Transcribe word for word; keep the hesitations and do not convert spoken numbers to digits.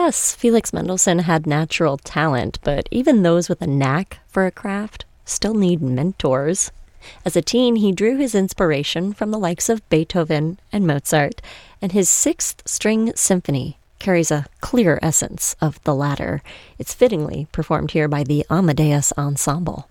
Yes, Felix Mendelssohn had natural talent, but even those with a knack for a craft still need mentors. As a teen, he drew his inspiration from the likes of Beethoven and Mozart, and his Sixth String Symphony carries a clear essence of the latter. It's fittingly performed here by the Amadeus Ensemble.